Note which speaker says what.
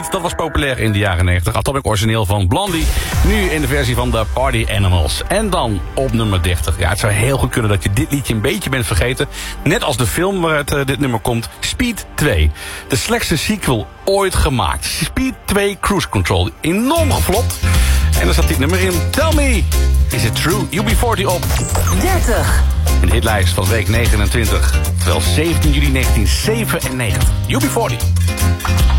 Speaker 1: Dat was populair in de jaren 90. Atomic origineel van Blondie. Nu in de versie van de Party Animals. En dan op nummer 30. Ja, het zou heel goed kunnen dat je dit liedje een beetje bent vergeten. Net als de film waaruit dit nummer komt. Speed 2. De slechtste sequel ooit gemaakt. Speed 2 Cruise Control. Enorm geflopt. En daar zat dit nummer in. Tell me, is it true? UB40 op
Speaker 2: 30.
Speaker 1: In de hitlijst van week 29. Terwijl 17 juli 1997. UB40.